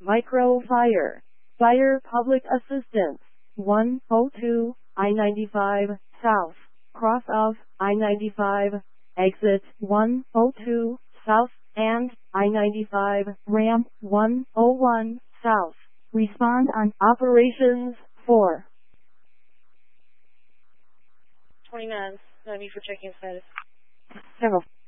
Micro Fire. Fire Public Assistance. 102, I-95, South. Cross of I-95, exit 102, South, and I-95, ramp 101, South. Respond on Operations 4. 29, no need for checking status. Several.